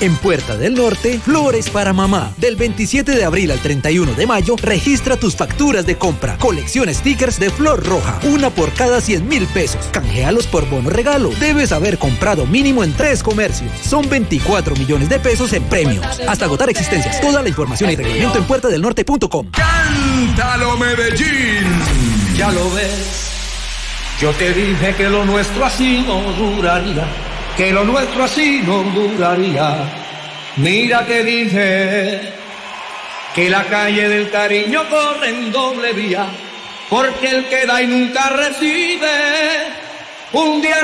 En Puerta del Norte, flores para mamá. Del 27 de abril al 31 de mayo, registra tus facturas de compra. Colección stickers de flor roja, una por cada 100,000 pesos. Canjealos por bono regalo. Debes haber comprado mínimo en 3 comercios. Son 24 millones de pesos en premios. Hasta agotar existencias. Toda la información y reglamento en puertadelnorte.com. ¡Cántalo, Medellín! Ya lo ves, yo te dije que lo nuestro así no duraría, que lo nuestro así no duraría. Mira, te dije que la calle del cariño corre en doble vía, porque el que da y nunca recibe, un día